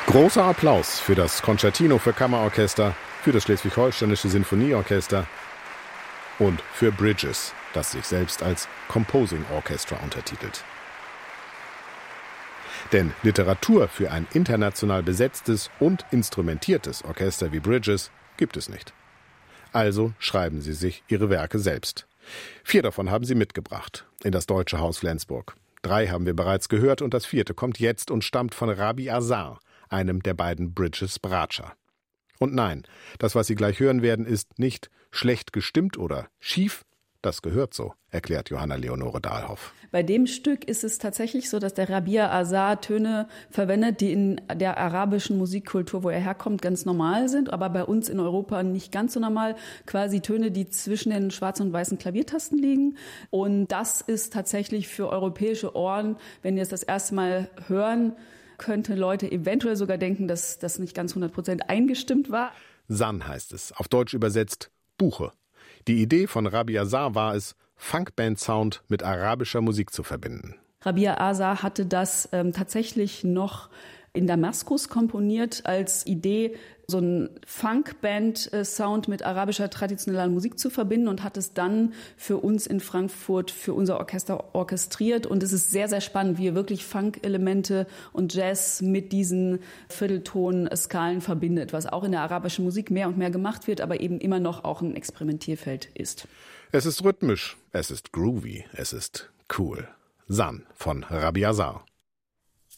Großer Applaus für das Concertino für Kammerorchester, für das Schleswig-Holsteinische Sinfonieorchester und für Bridges, das sich selbst als Composing Orchestra untertitelt. Denn Literatur für ein international besetztes und instrumentiertes Orchester wie Bridges gibt es nicht. Also schreiben sie sich ihre Werke selbst. 4 davon haben sie mitgebracht in das Deutsche Haus Flensburg. 3 haben wir bereits gehört und das 4. kommt jetzt und stammt von Rabih Azar, einem der beiden Bridges-Bratscher. Und nein, das, was Sie gleich hören werden, ist nicht schlecht gestimmt oder schief. Das gehört so, erklärt Johanna Leonore Dahlhoff. Bei dem Stück ist es tatsächlich so, dass der Rabih Azar Töne verwendet, die in der arabischen Musikkultur, wo er herkommt, ganz normal sind, aber bei uns in Europa nicht ganz so normal. Quasi Töne, die zwischen den schwarzen und weißen Klaviertasten liegen. Und das ist tatsächlich für europäische Ohren, wenn die es das erste Mal hören, könnte Leute eventuell sogar denken, dass das nicht ganz 100% eingestimmt war. San heißt es, auf Deutsch übersetzt Buche. Die Idee von Rabih Azar war es, Funkband-Sound mit arabischer Musik zu verbinden. Rabih Azar hatte das tatsächlich noch in Damaskus komponiert als Idee, so einen Funkband-Sound mit arabischer traditioneller Musik zu verbinden und hat es dann für uns in Frankfurt, für unser Orchester orchestriert. Und es ist sehr, sehr spannend, wie er wirklich Funk-Elemente und Jazz mit diesen Viertelton-Skalen verbindet, was auch in der arabischen Musik mehr und mehr gemacht wird, aber eben immer noch auch ein Experimentierfeld ist. Es ist rhythmisch, es ist groovy, es ist cool. San von Rabih Azar.